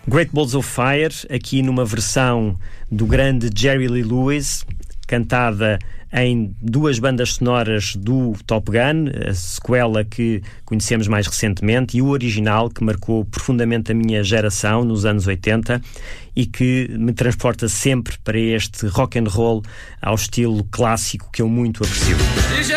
Great Balls of Fire, aqui numa versão do grande Jerry Lee Lewis, cantada em 2 bandas sonoras do Top Gun, a sequela que conhecemos mais recentemente e o original, que marcou profundamente a minha geração nos anos 80 e que me transporta sempre para este rock and roll ao estilo clássico que eu muito aprecio.